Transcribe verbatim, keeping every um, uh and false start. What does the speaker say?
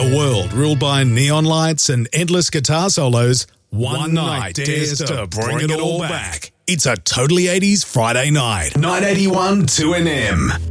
a world ruled by neon lights and endless guitar solos, one night dares to bring it all back. It's a Totally eighties Friday night. nine eighty-one two N M.